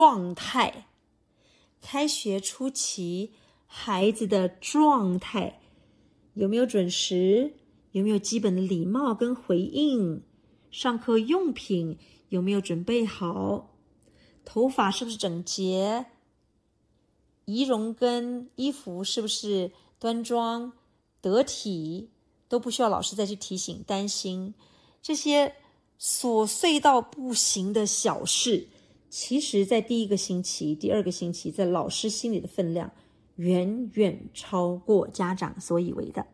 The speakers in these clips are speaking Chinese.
状态。开学初期，孩子的状态有没有准时？有没有基本的礼貌跟回应？上课用品有没有准备好？头发是不是整洁？仪容跟衣服是不是端庄得体？都不需要老师再去提醒担心。这些琐碎到不行的小事，其实在第一个星期、第二个星期，在老师心里的分量远远超过家长所以为的。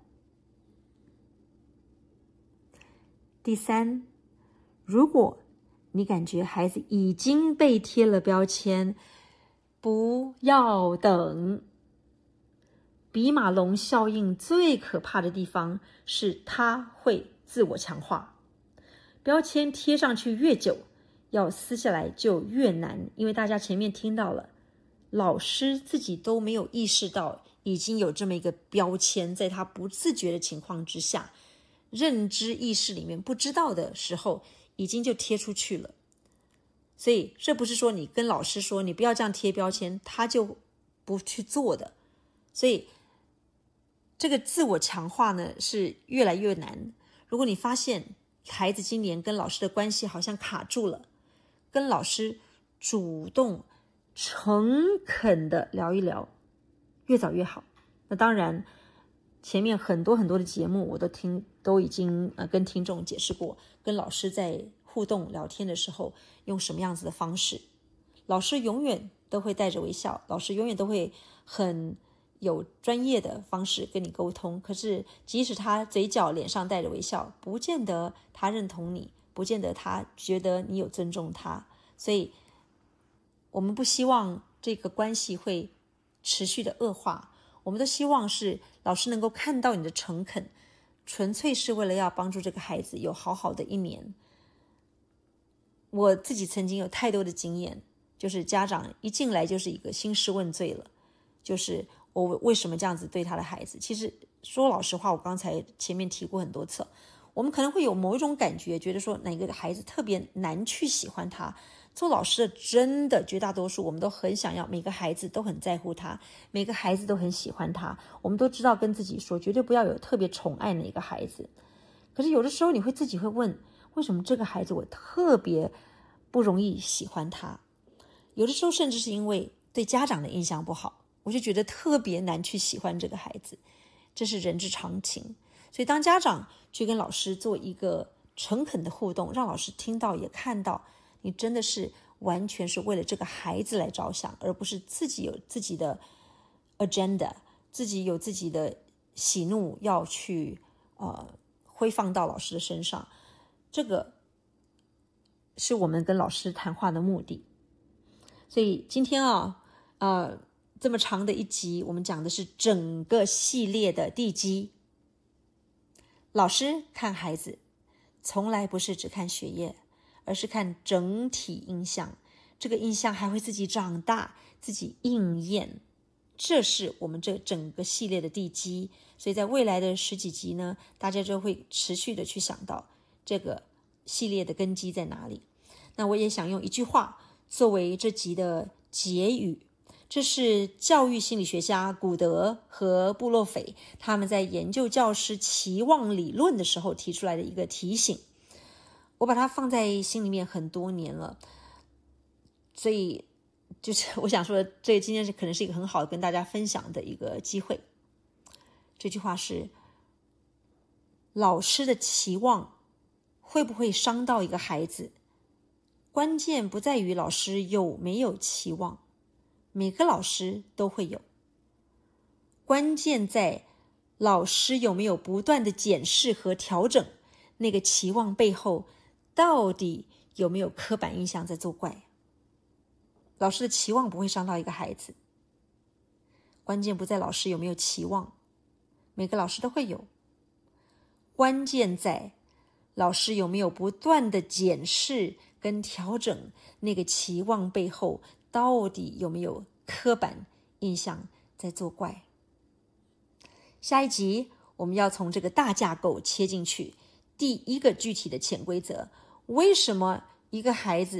第三，如果你感觉孩子已经被贴了标签，不要等。比马龙效应最可怕的地方是它会自我强化。标签贴上去越久，要撕下来就越难，因为大家前面听到了，老师自己都没有意识到已经有这么一个标签，在他不自觉的情况之下，认知意识里面不知道的时候，已经就贴出去了。所以这不是说你跟老师说你不要这样贴标签，他就不去做的。所以这个自我强化呢是越来越难。如果你发现孩子今年跟老师的关系好像卡住了，跟老师主动诚恳的聊一聊，越早越好。那当然前面很多的节目我都已经跟听众解释过，跟老师在互动聊天的时候用什么样子的方式。老师永远都会带着微笑，老师永远都会很有专业的方式跟你沟通，可是即使他嘴角脸上带着微笑，不见得他认同你，不见得他觉得你有尊重他。所以我们不希望这个关系会持续的恶化，我们都希望是老师能够看到你的诚恳，纯粹是为了要帮助这个孩子有好好的一年。我自己曾经有太多的经验，就是家长一进来就是一个兴师问罪了，就是我为什么这样子对他的孩子。其实说老实话，我刚才前面提过很多次，我们可能会有某一种感觉，觉得说哪个孩子特别难去喜欢他。做老师的真的绝大多数我们都很想要每个孩子都很在乎他，每个孩子都很喜欢他，我们都知道跟自己说绝对不要有特别宠爱哪个孩子。可是有的时候你会自己会问，为什么这个孩子我特别不容易喜欢他？有的时候甚至是因为对家长的印象不好，我就觉得特别难去喜欢这个孩子，这是人之常情。所以当家长去跟老师做一个诚恳的互动，让老师听到也看到你真的是完全是为了这个孩子来着想，而不是自己有自己的 agenda， 自己有自己的喜怒要去挥放到老师的身上。这个是我们跟老师谈话的目的。所以今天这么长的一集，我们讲的是整个系列的地基。老师看孩子从来不是只看学业，而是看整体印象，这个印象还会自己长大，自己应验，这是我们这整个系列的地基。所以在未来的10几集呢，大家就会持续的去想到这个系列的根基在哪里。那我也想用一句话作为这集的结语，这是教育心理学家古德和布洛斐他们在研究教师期望理论的时候提出来的一个提醒，我把它放在心里面很多年了。所以就是我想说，这今天可能是一个很好的跟大家分享的一个机会。这句话是，老师的期望会不会伤到一个孩子，关键不在于老师有没有期望，每个老师都会有，关键在老师有没有不断的检视和调整那个期望背后到底有没有刻板印象在作怪。老师的期望不会伤到一个孩子，关键不在老师有没有期望，每个老师都会有，关键在老师有没有不断的检视跟调整那个期望背后到底有没有刻板印象在作怪。下一集我们要从这个大架构切进去，第一个具体的潜规则，为什么一个孩子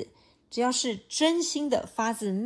只要是真心的发自